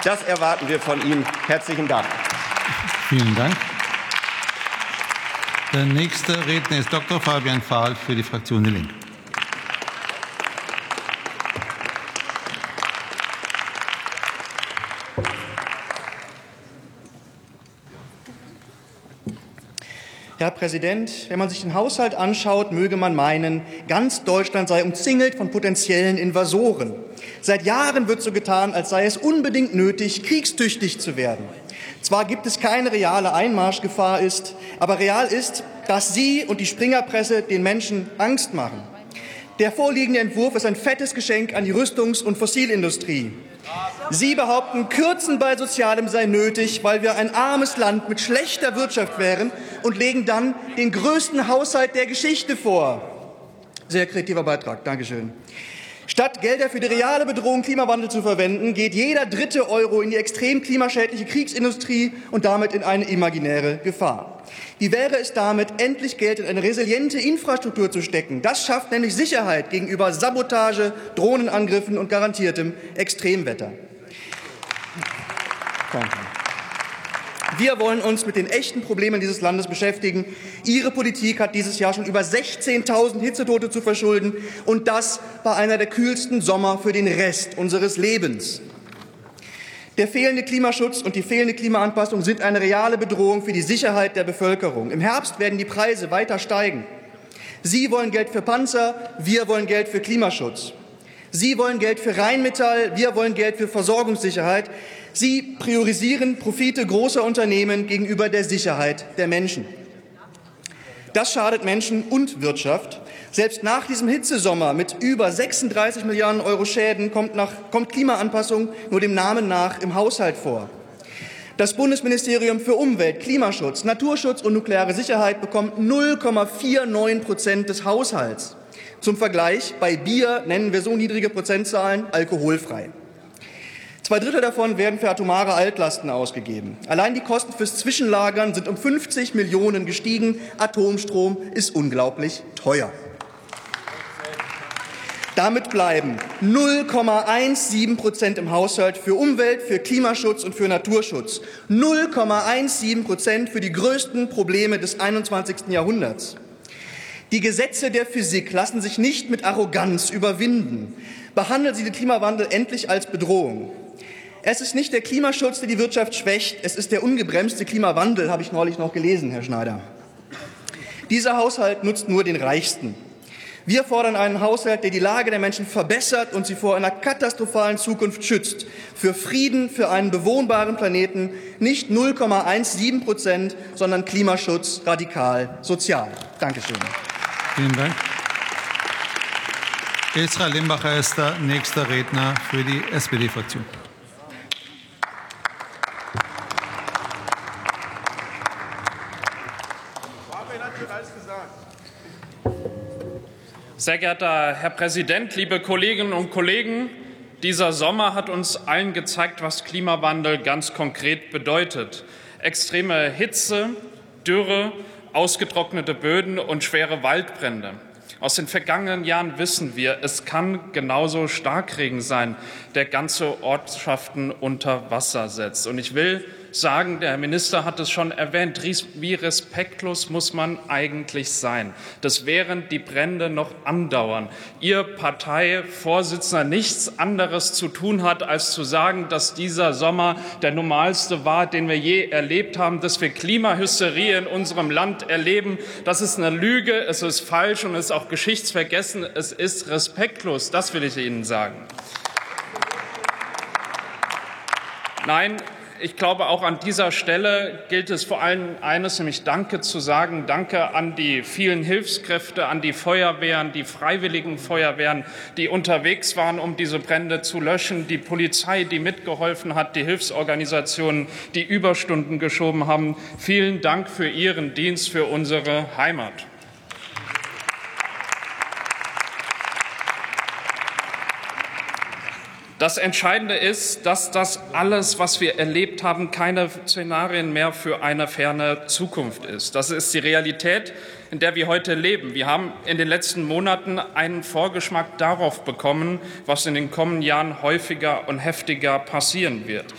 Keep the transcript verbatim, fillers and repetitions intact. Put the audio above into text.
Das erwarten wir von Ihnen. Herzlichen Dank. Vielen Dank. Der nächste Redner ist Doktor Fabian Fahl für die Fraktion Die Linke. Herr Präsident, wenn man sich den Haushalt anschaut, möge man meinen, ganz Deutschland sei umzingelt von potenziellen Invasoren. Seit Jahren wird so getan, als sei es unbedingt nötig, kriegstüchtig zu werden. Zwar gibt es keine reale Einmarschgefahr, ist, aber real ist, dass Sie und die Springerpresse den Menschen Angst machen. Der vorliegende Entwurf ist ein fettes Geschenk an die Rüstungs- und Fossilindustrie. Sie behaupten, Kürzen bei Sozialem sei nötig, weil wir ein armes Land mit schlechter Wirtschaft wären, und legen dann den größten Haushalt der Geschichte vor. Sehr kreativer Beitrag. Dankeschön. Statt Gelder für die reale Bedrohung Klimawandel zu verwenden, geht jeder dritte Euro in die extrem klimaschädliche Kriegsindustrie und damit in eine imaginäre Gefahr. Wie wäre es damit, endlich Geld in eine resiliente Infrastruktur zu stecken? Das schafft nämlich Sicherheit gegenüber Sabotage, Drohnenangriffen und garantiertem Extremwetter. Danke. Wir wollen uns mit den echten Problemen dieses Landes beschäftigen. Ihre Politik hat dieses Jahr schon über sechzehntausend Hitzetote zu verschulden, und das war einer der kühlsten Sommer für den Rest unseres Lebens. Der fehlende Klimaschutz und die fehlende Klimaanpassung sind eine reale Bedrohung für die Sicherheit der Bevölkerung. Im Herbst werden die Preise weiter steigen. Sie wollen Geld für Panzer, wir wollen Geld für Klimaschutz. Sie wollen Geld für Rheinmetall, wir wollen Geld für Versorgungssicherheit. Sie priorisieren Profite großer Unternehmen gegenüber der Sicherheit der Menschen. Das schadet Menschen und Wirtschaft. Selbst nach diesem Hitzesommer mit über sechsunddreißig Milliarden Euro Schäden kommt, nach, kommt Klimaanpassung nur dem Namen nach im Haushalt vor. Das Bundesministerium für Umwelt, Klimaschutz, Naturschutz und nukleare Sicherheit bekommt null Komma neunundvierzig Prozent des Haushalts. Zum Vergleich, bei Bier nennen wir so niedrige Prozentzahlen: alkoholfrei. Zwei Drittel davon werden für atomare Altlasten ausgegeben. Allein die Kosten fürs Zwischenlagern sind um fünfzig Millionen gestiegen. Atomstrom ist unglaublich teuer. Damit bleiben null Komma siebzehn Prozent im Haushalt für Umwelt, für Klimaschutz und für Naturschutz. null Komma siebzehn Prozent für die größten Probleme des einundzwanzigsten Jahrhunderts. Die Gesetze der Physik lassen sich nicht mit Arroganz überwinden. Behandeln Sie den Klimawandel endlich als Bedrohung. Es ist nicht der Klimaschutz, der die Wirtschaft schwächt, es ist der ungebremste Klimawandel, habe ich neulich noch gelesen, Herr Schneider. Dieser Haushalt nutzt nur den Reichsten. Wir fordern einen Haushalt, der die Lage der Menschen verbessert und sie vor einer katastrophalen Zukunft schützt. Für Frieden, für einen bewohnbaren Planeten, nicht null Komma siebzehn Prozent, sondern Klimaschutz radikal sozial. Dankeschön. Vielen Dank. Israel Limbacher ist der nächste Redner für die S P D-Fraktion. Sehr geehrter Herr Präsident, liebe Kolleginnen und Kollegen! Dieser Sommer hat uns allen gezeigt, was Klimawandel ganz konkret bedeutet. Extreme Hitze, Dürre, ausgetrocknete Böden und schwere Waldbrände. Aus den vergangenen Jahren wissen wir, es kann genauso Starkregen sein, der ganze Ortschaften unter Wasser setzt. Und ich will sagen, der Herr Minister hat es schon erwähnt, wie respektlos muss man eigentlich sein, dass während die Brände noch andauern, Ihr Parteivorsitzender nichts anderes zu tun hat, als zu sagen, dass dieser Sommer der normalste war, den wir je erlebt haben, dass wir Klimahysterie in unserem Land erleben. Das ist eine Lüge, es ist falsch und es ist auch geschichtsvergessen, es ist respektlos, das will ich Ihnen sagen. Nein, ich glaube, auch an dieser Stelle gilt es vor allem eines, nämlich Danke zu sagen. Danke an die vielen Hilfskräfte, an die Feuerwehren, die freiwilligen Feuerwehren, die unterwegs waren, um diese Brände zu löschen, die Polizei, die mitgeholfen hat, die Hilfsorganisationen, die Überstunden geschoben haben. Vielen Dank für Ihren Dienst für unsere Heimat. Das Entscheidende ist, dass das alles, was wir erlebt haben, keine Szenarien mehr für eine ferne Zukunft ist. Das ist die Realität, in der wir heute leben. Wir haben in den letzten Monaten einen Vorgeschmack darauf bekommen, was in den kommenden Jahren häufiger und heftiger passieren wird.